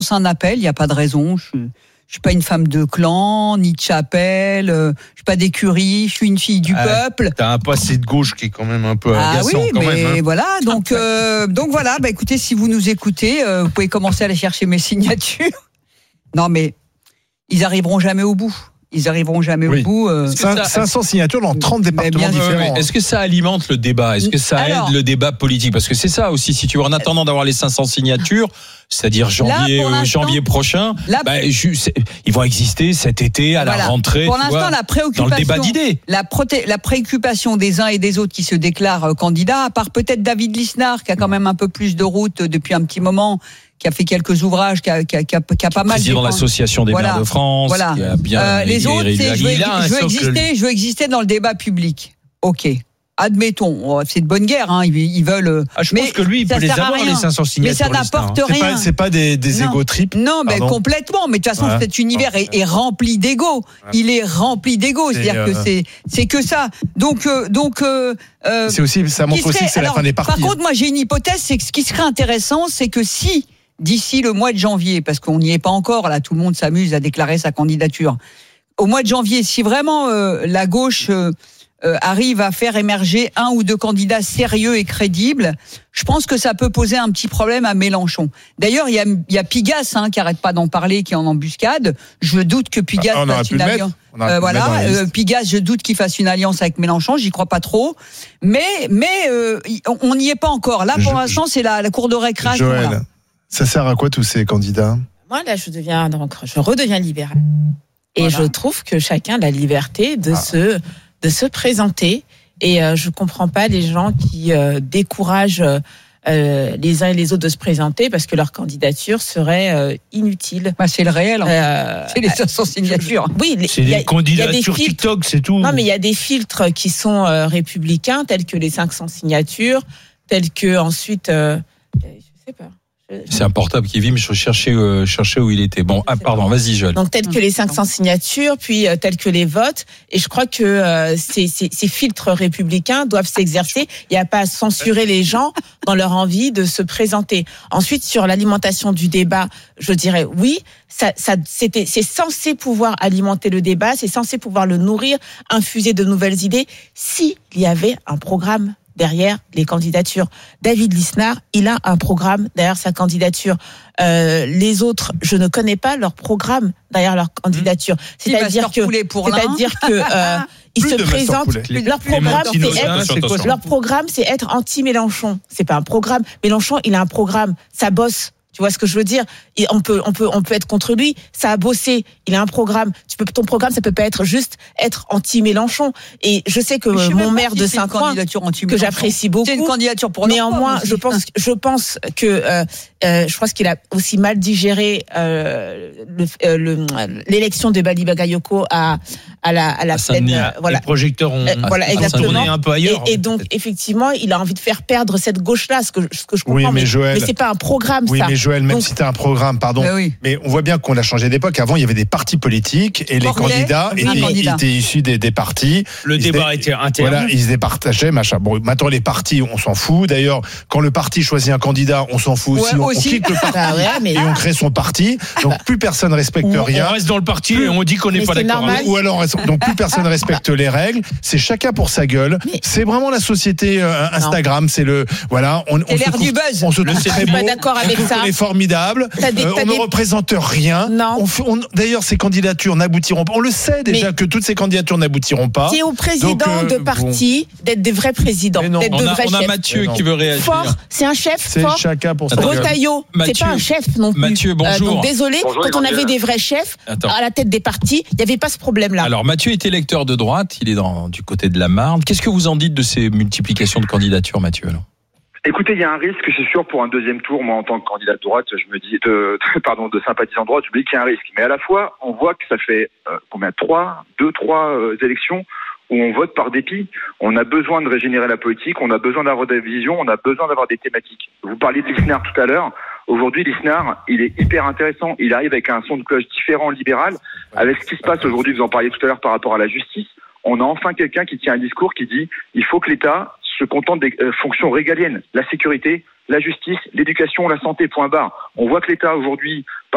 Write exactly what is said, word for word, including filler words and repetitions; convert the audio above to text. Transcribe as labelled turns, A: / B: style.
A: lance un appel, il n'y a pas de raison. Je Je suis pas une femme de clan, ni de chapelle, euh, je suis pas d'écurie, je suis une fille du ah, peuple.
B: T'as un passé de gauche qui est quand même un peu
A: ah
B: agaçant
A: oui,
B: quand
A: mais
B: même. Hein.
A: Voilà, donc euh, donc voilà, bah écoutez, si vous nous écoutez, euh, vous pouvez commencer à aller chercher mes signatures. Non mais ils arriveront jamais au bout. Ils arriveront jamais oui. au bout. Euh...
C: Ça, cinq cents signatures dans trente départements différents.
B: Est-ce que ça alimente le débat ? Est-ce que ça Alors, aide le débat politique ? Parce que c'est ça aussi, si tu veux, en attendant d'avoir les cinq cents signatures, c'est-à-dire janvier, là, janvier prochain, là, bah, je, ils vont exister cet été à voilà. la rentrée.
A: Pour l'instant, vois, la préoccupation,
B: dans le débat d'idées.
A: La, proté- la préoccupation des uns et des autres qui se déclarent euh, candidats, à part peut-être David Lisnard, qui a quand même un peu plus de route depuis un petit moment, qui a fait quelques ouvrages, qui a, qui a, qui a, qui a pas mal.
B: Président de l'association des
A: voilà.
B: maires de France.
A: Voilà.
B: Qui a bien
A: euh, les autres, c'est je veux, je veux exister, je veux exister dans le débat public. Ok. Admettons, c'est de bonne guerre, hein. ils, ils veulent.
B: Ah, je mais pense que lui, il peut les avoir les cinq cents signatures.
A: Mais ça n'apporte rien.
C: C'est pas, c'est pas des, des égo trips.
A: Non, mais pardon. Complètement. Mais de toute façon, ouais. cet univers est, est rempli d'égo. Ouais. Il est rempli d'égo. C'est-à-dire euh... que c'est, c'est que ça. Donc, euh, donc. Euh,
C: c'est aussi, ça montre aussi que c'est alors, la fin des partis.
A: Par contre, moi, j'ai une hypothèse, c'est que ce qui serait intéressant, c'est que si d'ici le mois de janvier, parce qu'on n'y est pas encore, là, tout le monde s'amuse à déclarer sa candidature. Au mois de janvier, si vraiment euh, la gauche euh, Euh, arrive à faire émerger un ou deux candidats sérieux et crédibles, je pense que ça peut poser un petit problème à Mélenchon. D'ailleurs, il y a, il y a Pigasse hein, qui arrête pas d'en parler, qui est en embuscade. Je doute que Pigasse
C: ah,
A: fasse une alliance. Euh, voilà, euh, Pigasse, je doute qu'il fasse une alliance avec Mélenchon. J'y crois pas trop. Mais, mais euh, on n'y est pas encore. Là, pour je, l'instant, c'est la, la cour de récréation.
C: Joël,
A: là.
C: Ça sert à quoi tous ces candidats ?
D: Moi, là, je deviens donc, je redeviens libéral. Et voilà. Je trouve que chacun a la liberté de ah. se de se présenter et euh, je comprends pas les gens qui euh, découragent euh, les uns et les autres de se présenter parce que leur candidature serait euh, inutile.
A: Bah, c'est le réel, hein. euh, c'est les cinq cents signatures.
D: Oui, les,
B: c'est les candidatures TikTok, c'est tout.
D: Non, mais il y a des filtres qui sont euh, républicains, tels que les cinq cents signatures, tels que ensuite, euh, je sais pas.
B: C'est un portable qui vit, mais je cherchais, euh, cherchais où il était. Bon, ah, pardon, vas-y, Joël.
D: Donc, tels que les cinq cents signatures, puis euh, tels que les votes. Et je crois que euh, ces, ces, ces filtres républicains doivent s'exercer. Il n'y a pas à censurer les gens dans leur envie de se présenter. Ensuite, sur l'alimentation du débat, je dirais oui, ça, ça, c'était, c'est censé pouvoir alimenter le débat, c'est censé pouvoir le nourrir, infuser de nouvelles idées, s'il y avait un programme derrière les candidatures. David Lisnard, il a un programme derrière sa candidature. Euh, les autres, je ne connais pas leur programme derrière leur candidature. C'est-à-dire que, c'est-à-dire que euh, ils se présentent. Leur programme, c'est être, leur programme, c'est être anti-Mélenchon. C'est pas un programme. Mélenchon, il a un programme. Ça bosse. Tu vois ce que je veux dire ? Et on peut, on peut, on peut être contre lui. Ça a bossé. Il a un programme. Tu peux, ton programme, ça peut pas être juste être anti-Mélenchon. Et je sais que je mon maire si de Saint-Ouen, que j'apprécie beaucoup.
A: C'est une candidature pour
D: néanmoins, je pense, je pense que, euh, euh, je pense qu'il a aussi mal digéré euh, le, euh, le, l'élection de Bali Bagayoko à à la à la à plaine.
B: Euh, voilà. Les projecteurs ont. Euh,
D: voilà, exactement.
B: Un peu ailleurs.
D: Et, et donc, effectivement, il a envie de faire perdre cette gauche-là, ce que ce que je comprends.
C: Oui, mais,
D: mais,
C: Joël,
D: mais c'est pas un programme,
C: oui,
D: ça.
C: Mais Joël, même donc, si t'as un programme, pardon, mais, oui. mais on voit bien qu'on a changé d'époque. Avant, il y avait des partis politiques et les Portrait, candidats étaient, candidat. étaient issus des, des partis.
B: Le débat était interne.
C: Voilà, ils se départageaient, machin. Bon, maintenant les partis, on s'en fout. D'ailleurs, quand le parti choisit un candidat, on s'en fout aussi. Ouais, on, on quitte le parti ah ouais, mais... et on crée son parti. Donc plus personne respecte
B: ou
C: rien.
B: On reste dans le parti plus, et on dit qu'on n'est pas
D: d'accord.
B: Normal.
C: Ou alors, donc plus personne respecte les règles. C'est chacun pour sa gueule. Mais... C'est vraiment la société euh, Instagram. Non. C'est le voilà. On,
A: c'est
C: on
A: l'air
C: se
A: du buzz.
C: On se trouve très beau.
D: Pas d'accord avec ça.
C: On est formidable.
D: Des,
C: euh, on
D: des...
C: ne représente rien.
D: Non.
C: On fait, on, d'ailleurs, ces candidatures n'aboutiront pas. On le sait déjà mais que toutes ces candidatures n'aboutiront pas.
D: C'est aux présidents Donc, euh, de parti bon. d'être des vrais présidents, d'être
B: on
D: de
B: a,
D: vrais
B: on
D: chefs.
B: a Mathieu qui veut réagir.
D: Fort, c'est un chef
C: c'est
D: fort.
C: Chacun pour sa
D: Retailleau, c'est pas un chef non plus.
B: Mathieu, bonjour.
D: Euh, donc désolé, bonjour, quand on avait des vrais chefs Attends. à la tête des partis, il n'y avait pas ce problème-là.
B: Alors Mathieu est électeur de droite, il est dans, du côté de la Marne. Qu'est-ce que vous en dites de ces multiplications de candidatures, Mathieu alors ?
E: Écoutez, il y a un risque, c'est sûr, pour un deuxième tour. Moi, en tant que candidat de droite, je me dis, de, pardon, de sympathisant de droite, je me dis qu'il y a un risque. Mais à la fois, on voit que ça fait euh, combien trois, deux, trois euh, élections où on vote par dépit. On a besoin de régénérer la politique, on a besoin d'avoir des visions, on a besoin d'avoir des thématiques. Vous parliez de Lisnard tout à l'heure. Aujourd'hui, Lisnard, il est hyper intéressant. Il arrive avec un son de cloche différent, libéral. Avec ce qui se passe aujourd'hui, vous en parliez tout à l'heure par rapport à la justice, on a enfin quelqu'un qui tient un discours qui dit il faut que l'État se contente des euh, fonctions régaliennes, la sécurité, la justice, l'éducation, la santé, point barre. On voit que l'État aujourd'hui